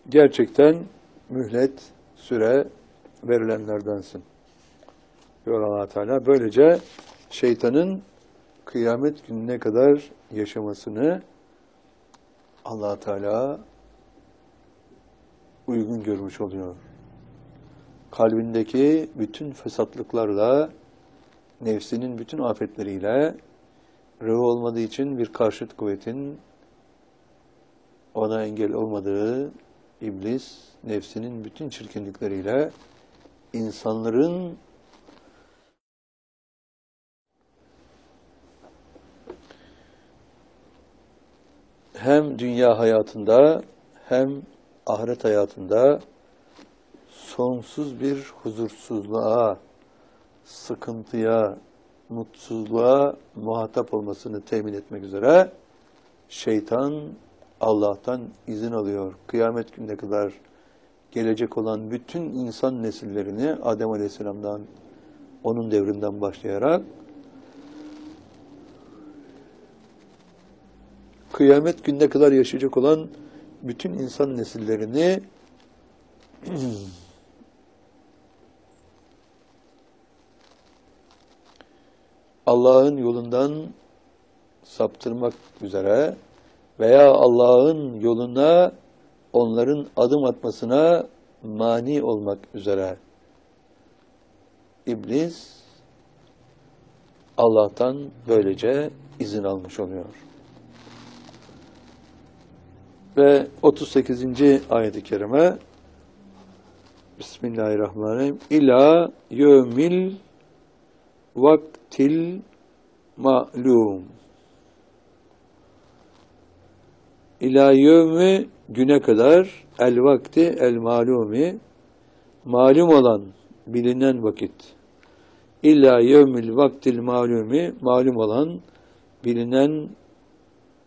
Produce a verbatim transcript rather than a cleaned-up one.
gerçekten mühlet, süre verilenlerdensin diyor Allah Teala. Böylece şeytanın kıyamet gününe kadar yaşamasını Allah Teala uygun görmüş oluyor. Kalbindeki bütün fesatlıklarla, nefsinin bütün afetleriyle, ruhu olmadığı için bir karşıt kuvvetin ona engel olmadığı iblis, nefsinin bütün çirkinlikleriyle insanların hem dünya hayatında hem ahiret hayatında sonsuz bir huzursuzluğa, sıkıntıya, mutsuzluğa muhatap olmasını temin etmek üzere şeytan Allah'tan izin alıyor. Kıyamet gününe kadar gelecek olan bütün insan nesillerini Adem Aleyhisselam'dan, onun devrinden başlayarak kıyamet gününe kadar yaşayacak olan bütün insan nesillerini Allah'ın yolundan saptırmak üzere veya Allah'ın yoluna onların adım atmasına mani olmak üzere İblis Allah'tan böylece izin almış oluyor. Ve otuz sekizinci ayet-i kerime Bismillahirrahmanirrahim. İlâ yevmil vaktil ma'lum. İlâ yevmi güne kadar, el vakti el malumi, malum olan, bilinen vakit. İllâ yevmil vaktil malumi, malum olan, bilinen